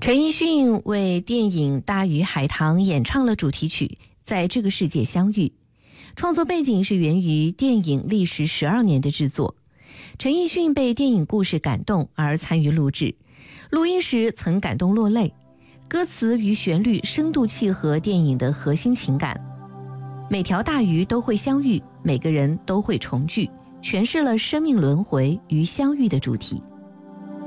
陈奕迅为电影《大鱼海棠》演唱了主题曲《在这个世界相遇》，创作背景是源于电影历时12年的制作。陈奕迅被电影故事感动而参与录制，录音时曾感动落泪，歌词与旋律深度契合电影的核心情感。每条大鱼都会相遇，每个人都会重聚，诠释了生命轮回与相遇的主题。